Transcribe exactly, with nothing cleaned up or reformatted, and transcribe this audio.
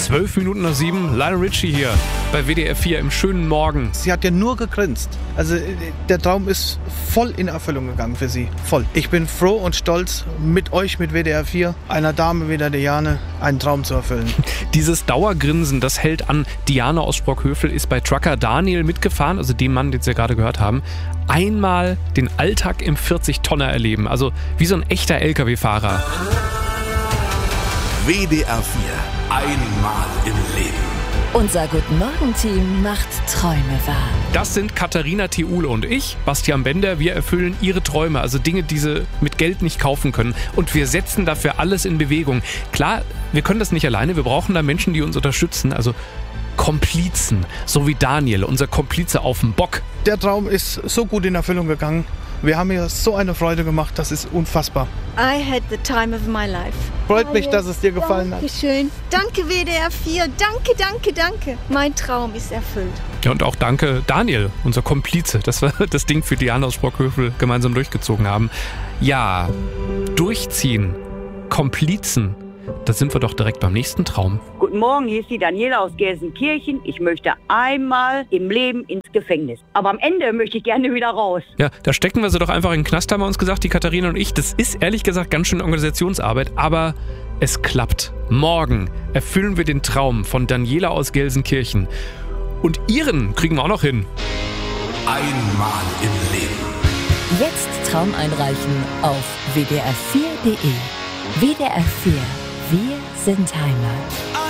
Zwölf Minuten nach sieben, Lionel Richie hier bei W D R vier im schönen Morgen. Sie hat ja nur gegrinst. Also der Traum ist voll in Erfüllung gegangen für sie. Voll. Ich bin froh und stolz, mit euch, mit W D R vier, einer Dame wie der Diane, einen Traum zu erfüllen. Dieses Dauergrinsen, das hält an. Diane aus Sprockhövel ist bei Trucker Daniel mitgefahren, also dem Mann, den Sie ja gerade gehört haben. Einmal den Alltag im vierzig-Tonner erleben, also wie so ein echter L K W-Fahrer. W D R vier. Einmal im Leben. Unser Guten-Morgen-Team macht Träume wahr. Das sind Katharina Theule und ich, Bastian Bender. Wir erfüllen ihre Träume, also Dinge, die sie mit Geld nicht kaufen können. Und wir setzen dafür alles in Bewegung. Klar, wir können das nicht alleine. Wir brauchen da Menschen, die uns unterstützen. Also Komplizen, so wie Daniel, unser Komplize auf dem Bock. Der Traum ist so gut in Erfüllung gegangen. Wir haben ihr so eine Freude gemacht, das ist unfassbar. I had the time of my life. Freut mich, dass es dir gefallen hat. Dankeschön. Danke W D R vier. Danke, danke, danke. Mein Traum ist erfüllt. Ja, und auch danke Daniel, unser Komplize, dass wir das Ding für Diane aus Sprockhövel gemeinsam durchgezogen haben. Ja, durchziehen, Komplizen, da sind wir doch direkt beim nächsten Traum. Guten Morgen, hier ist die Daniela aus Gelsenkirchen. Ich möchte einmal im Leben ins Gefängnis. Aber am Ende möchte ich gerne wieder raus. Ja, da stecken wir sie doch einfach in den Knast, haben wir uns gesagt, die Katharina und ich. Das ist ehrlich gesagt ganz schön Organisationsarbeit, aber es klappt. Morgen erfüllen wir den Traum von Daniela aus Gelsenkirchen. Und ihren kriegen wir auch noch hin. Einmal im Leben. Jetzt Traum einreichen auf w d r vier punkt d e. W D R vier. Wir sind Heimat.